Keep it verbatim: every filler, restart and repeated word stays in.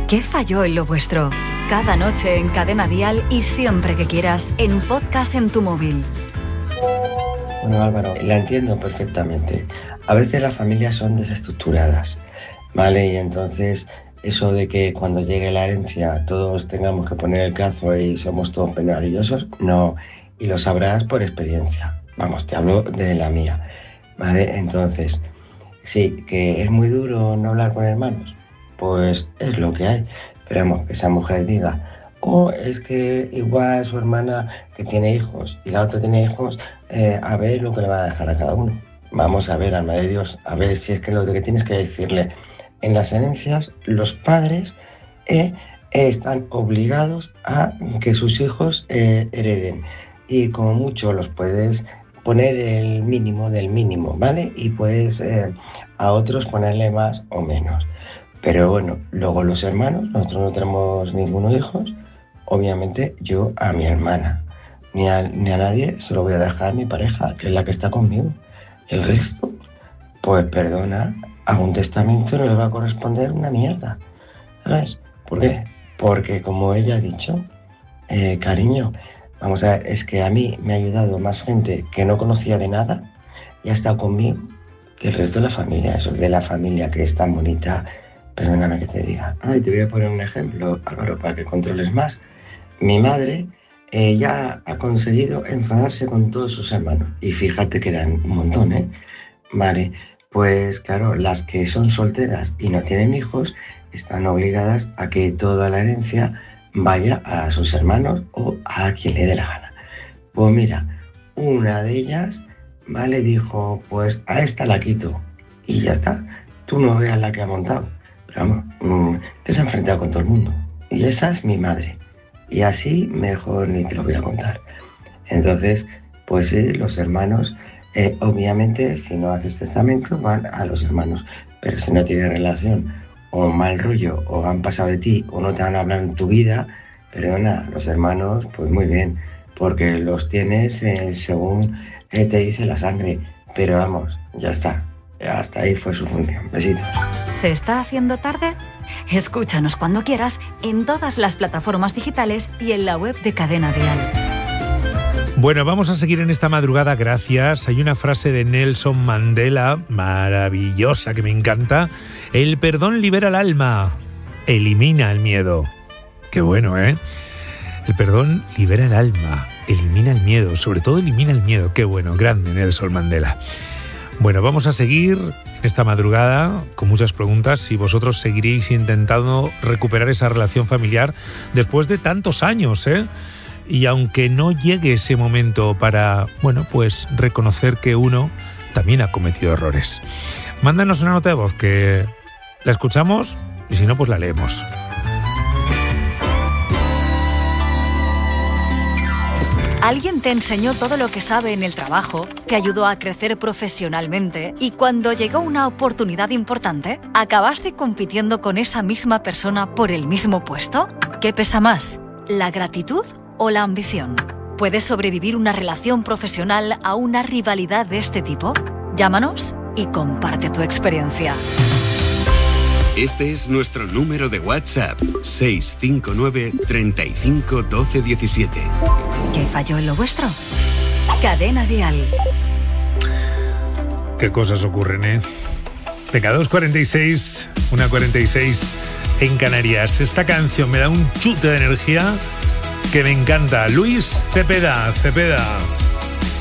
¿Qué falló en lo vuestro? Cada noche en Cadena Dial y siempre que quieras en podcast en tu móvil. Bueno, Álvaro, la entiendo perfectamente. A veces las familias son desestructuradas, ¿vale? Y entonces eso de que cuando llegue la herencia todos tengamos que poner el cazo y somos todos maravillosos, no. Y lo sabrás por experiencia. Vamos, te hablo de la mía, ¿vale? Entonces, sí, que es muy duro no hablar con hermanos, pues es lo que hay. Pero vamos, que esa mujer diga, oh, es que igual su hermana que tiene hijos y la otra tiene hijos, eh, a ver lo que le va a dejar a cada uno. Vamos a ver, alma de Dios, a ver si es que lo que tienes que decirle. En las herencias, los padres eh, están obligados a que sus hijos eh, hereden. Y como mucho los puedes poner el mínimo del mínimo, ¿vale? Y puedes eh, a otros ponerle más o menos. Pero bueno, luego los hermanos, nosotros no tenemos ninguno hijos, obviamente yo a mi hermana, ni a, ni a nadie se lo voy a dejar a mi pareja, que es la que está conmigo. El resto, pues perdona, a un testamento no le va a corresponder una mierda, ¿sabes? ¿Por qué? Porque como ella ha dicho, eh, cariño, vamos a ver, es que a mí me ha ayudado más gente que no conocía de nada y ha estado conmigo que el resto de la familia, eso de la familia que es tan bonita. Perdóname que te diga. Ay, te voy a poner un ejemplo, Álvaro, para que controles más. Mi madre eh, ya ha conseguido enfadarse con todos sus hermanos. Y fíjate que eran un montón, ¿eh? Vale, pues claro, las que son solteras y no tienen hijos están obligadas a que toda la herencia vaya a sus hermanos o a quien le dé la gana. Pues mira, una de ellas, vale, dijo, pues a esta la quito. Y ya está. Tú no veas la que ha montado. Pero vamos, te has enfrentado con todo el mundo. Y esa es mi madre. Y así mejor ni te lo voy a contar. Entonces, pues sí, los hermanos, eh, obviamente, si no haces testamento, van a los hermanos. Pero si no tienes relación o mal rollo, o han pasado de ti, o no te van a hablar en tu vida, perdona, los hermanos, pues muy bien. Porque los tienes eh, según eh, te dice la sangre. Pero vamos, ya está. Hasta ahí fue su función. Besitos. ¿Se está haciendo tarde? Escúchanos cuando quieras en todas las plataformas digitales y en la web de Cadena Dial. Bueno, vamos a seguir en esta madrugada, gracias. Hay una frase de Nelson Mandela maravillosa que me encanta. El perdón libera el alma, elimina el miedo. Qué bueno, ¿eh? El perdón libera el alma, elimina el miedo, sobre todo elimina el miedo. Qué bueno, grande Nelson Mandela. Bueno, vamos a seguir esta madrugada con muchas preguntas y vosotros seguiréis intentando recuperar esa relación familiar después de tantos años, ¿eh? Y aunque no llegue ese momento para, bueno, pues reconocer que uno también ha cometido errores. Mándanos una nota de voz que la escuchamos y si no, pues la leemos. Alguien te enseñó todo lo que sabe en el trabajo, te ayudó a crecer profesionalmente y cuando llegó una oportunidad importante, ¿acabaste compitiendo con esa misma persona por el mismo puesto? ¿Qué pesa más, la gratitud o la ambición? ¿Puede sobrevivir una relación profesional a una rivalidad de este tipo? Llámanos y comparte tu experiencia. Este es nuestro número de WhatsApp, seis cinco nueve, treinta y cinco, doce, diecisiete. ¿Qué falló en lo vuestro? Cadena Dial. Qué cosas ocurren, ¿eh? Venga, dos cuarenta y seis, una cuarenta y seis en Canarias. Esta canción me da un chute de energía que me encanta. Luis Cepeda, Cepeda.